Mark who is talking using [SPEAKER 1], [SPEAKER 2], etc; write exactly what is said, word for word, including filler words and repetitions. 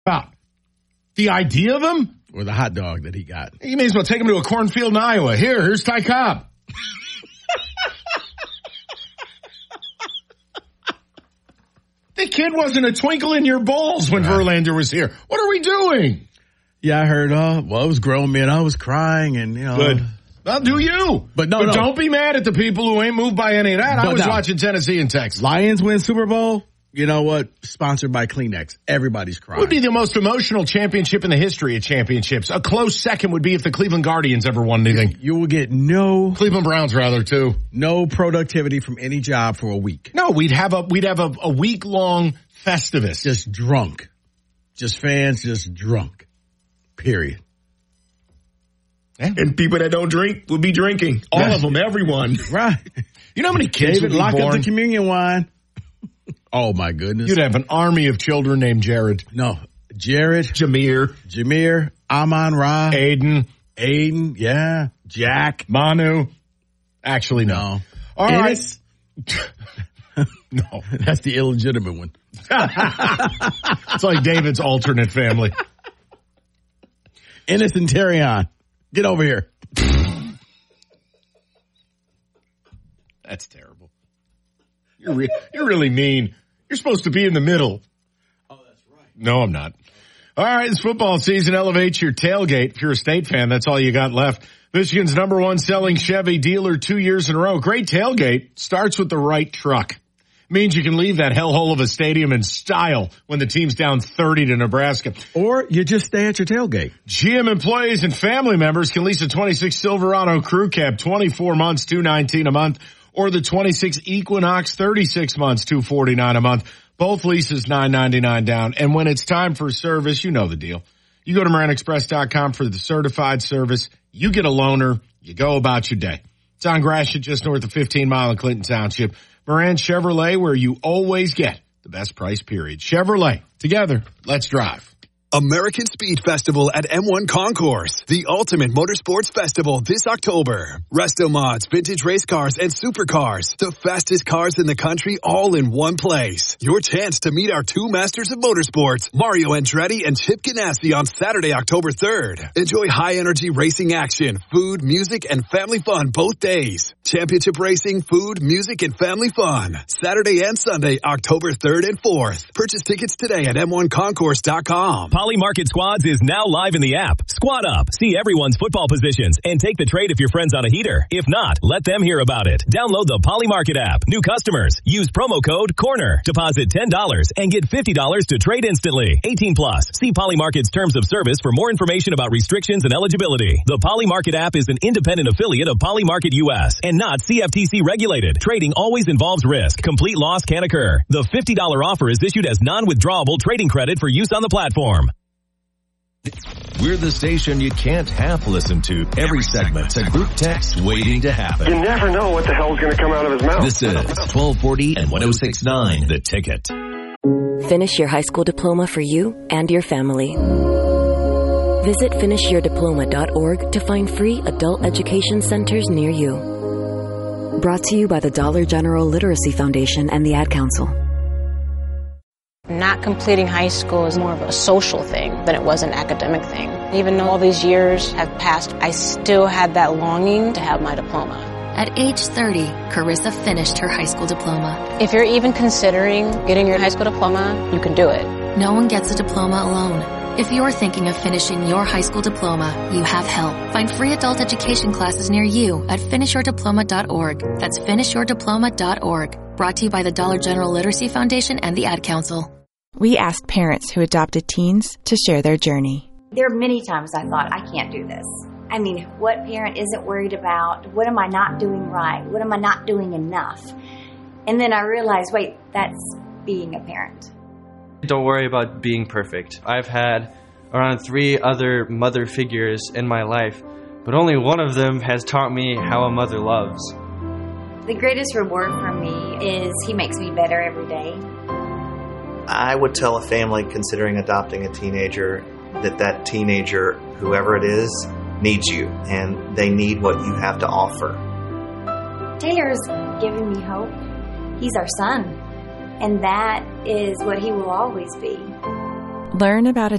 [SPEAKER 1] about? The idea of him?
[SPEAKER 2] Or the hot dog that he got.
[SPEAKER 1] You may as well take him to a cornfield in Iowa. Here, here's Ty Cobb. The kid wasn't a twinkle in your balls when right. Verlander was here. What are we doing?
[SPEAKER 2] Yeah, I heard, uh, well, it was grown men. I was crying and, you know.
[SPEAKER 1] Good. Well, do you.
[SPEAKER 2] But no,
[SPEAKER 1] but
[SPEAKER 2] no.
[SPEAKER 1] don't be mad at the people who ain't moved by any of that.
[SPEAKER 2] But
[SPEAKER 1] I was
[SPEAKER 2] no.
[SPEAKER 1] watching Tennessee and Texas.
[SPEAKER 2] Lions win Super Bowl. You know what? Sponsored by Kleenex. Everybody's crying.
[SPEAKER 1] It would be the most emotional championship in the history of championships. A close second would be if the Cleveland Guardians ever won anything.
[SPEAKER 2] You will get no
[SPEAKER 1] Cleveland Browns rather too.
[SPEAKER 2] No productivity from any job for a week.
[SPEAKER 1] No, we'd have a we'd have a, a week long Festivus.
[SPEAKER 2] Just drunk. Just fans just drunk. Period.
[SPEAKER 3] Yeah. And people that don't drink will be drinking. All yes. of them, everyone.
[SPEAKER 2] Right.
[SPEAKER 1] You know how many kids
[SPEAKER 2] David,
[SPEAKER 1] would
[SPEAKER 2] lock
[SPEAKER 1] be born?
[SPEAKER 2] up the communion wine. Oh, my goodness.
[SPEAKER 1] You'd have an army of children named Jared.
[SPEAKER 2] No. Jared.
[SPEAKER 1] Jameer.
[SPEAKER 2] Jameer. Amon-Ra.
[SPEAKER 1] Aiden.
[SPEAKER 2] Aiden. Yeah. Jack.
[SPEAKER 1] Manu. Actually, no.
[SPEAKER 2] no.
[SPEAKER 1] All
[SPEAKER 2] Ennis?
[SPEAKER 1] right. No.
[SPEAKER 2] That's the illegitimate one.
[SPEAKER 1] It's like David's alternate family.
[SPEAKER 2] Ennis and Terrion. Get over here.
[SPEAKER 1] That's terrible. You're re- you're really mean. You're supposed to be in the middle.
[SPEAKER 2] Oh, that's right.
[SPEAKER 1] No, I'm not. All right, it's football season. Elevate your tailgate. If you're a State fan, that's all you got left. Michigan's number one selling Chevy dealer two years in a row. Great tailgate starts with the right truck. Means you can leave that hellhole of a stadium in style when the team's down thirty to Nebraska.
[SPEAKER 2] Or you just stay at your tailgate.
[SPEAKER 1] G M employees and family members can lease a twenty-six Silverado Crew Cab, twenty-four months, two nineteen a month, or the twenty-six Equinox, thirty-six months, two forty-nine a month. Both leases nine ninety-nine down. And when it's time for service, you know the deal. You go to Moran Express dot com for the certified service. You get a loaner. You go about your day. It's on Gratiot, just north of fifteen mile in Clinton Township. Moran Chevrolet, where you always get the best price, period. Chevrolet. Together, let's drive.
[SPEAKER 4] American Speed Festival at M one Concourse, the ultimate motorsports festival this October. Resto mods, vintage race cars, and supercars. The fastest cars in the country all in one place. Your chance to meet our two masters of motorsports, Mario Andretti and Chip Ganassi, on Saturday, October third. Enjoy high-energy racing action, food, music, and family fun both days. Championship racing, food, music, and family fun. Saturday and Sunday, October third and fourth. Purchase tickets today at M one concourse dot com.
[SPEAKER 5] Poly Market Squads is now live in the app. Squad up, see everyone's football positions, and take the trade if your friend's on a heater. If not, let them hear about it. Download the Poly Market app. New customers, use promo code CORNER. Deposit ten dollars and get fifty dollars to trade instantly. eighteen plus. See Poly Market's terms of service for more information about restrictions and eligibility. The Poly Market app is an independent affiliate of Poly Market U S and not C F T C regulated. Trading always involves risk. Complete loss can occur. The fifty dollars offer is issued as non-withdrawable trading credit for use on the platform.
[SPEAKER 6] We're the station you can't half listen to. Every segment's a group text waiting to happen.
[SPEAKER 7] You never know what the hell's going to come out of his mouth.
[SPEAKER 6] This is twelve forty and one oh six point nine The Ticket.
[SPEAKER 8] Finish your high school diploma for you and your family. Visit finish your diploma dot org to find free adult education centers near you. Brought to you by the Dollar General Literacy Foundation and the Ad Council.
[SPEAKER 9] Not completing high school is more of a social thing than it was an academic thing. Even though all these years have passed, I still had that longing to have my diploma.
[SPEAKER 10] At age thirty, Carissa finished her high school diploma.
[SPEAKER 9] If you're even considering getting your high school diploma, you can do it.
[SPEAKER 10] No one gets a diploma alone. If you're thinking of finishing your high school diploma, you have help. Find free adult education classes near you at finish your diploma dot org. That's finish your diploma dot org. Brought to you by the Dollar General Literacy Foundation and the Ad Council.
[SPEAKER 11] We asked parents who adopted teens to share their journey.
[SPEAKER 12] There are many times I thought, I can't do this. I mean, what parent isn't worried about? What am I not doing right? What am I not doing enough? And then I realized, wait, that's being a parent.
[SPEAKER 13] Don't worry about being perfect. I've had around three other mother figures in my life, but only one of them has taught me how a mother loves.
[SPEAKER 12] The greatest reward for me is he makes me better every day.
[SPEAKER 14] I would tell a family considering adopting a teenager that that teenager, whoever it is, needs you, and they need what you have to offer.
[SPEAKER 12] Taylor's given me hope. He's our son, and that is what he will always be.
[SPEAKER 11] Learn about a